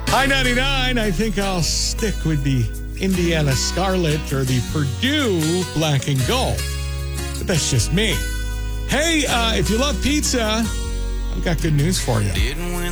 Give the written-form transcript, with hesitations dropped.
High 99, I think I'll stick with the Indiana Scarlet or the Purdue Black and Gold. But that's just me. Hey, if you love pizza, I've got good news for you.